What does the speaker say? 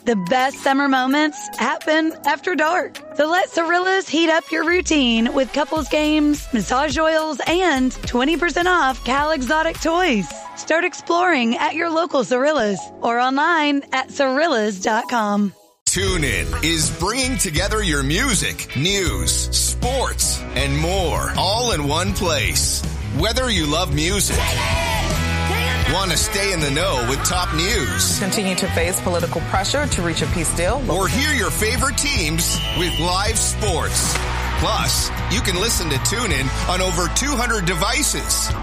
The best summer moments happen after dark. So let Cirillas heat up your routine with couples games, massage oils, and 20% off Cal Exotic toys. Start exploring at your local Cirillas or online at Cirillas.com. TuneIn is bringing together your music, news, sports, and more all in one place. Whether you love music, want to stay in the know with top news, continue to face political pressure to reach a peace deal, or hear your favorite teams with live sports. Plus, you can listen to TuneIn on over 200 devices.